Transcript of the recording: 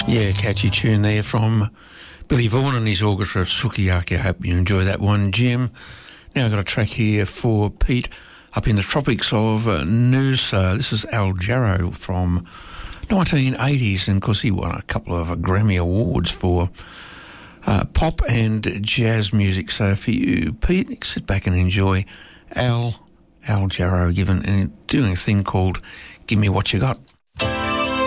Yeah, catchy tune there from Billy Vaughan and his orchestra, Sukiyaki. I hope you enjoy that one, Jim. Now I've got a track here for Pete up in the tropics of Noosa. This is Al Jarreau from 1980s, and of course he won a couple of Grammy Awards for pop and jazz music. So for you, Pete, sit back and enjoy Al Jarreau doing a thing called Give Me What You Got.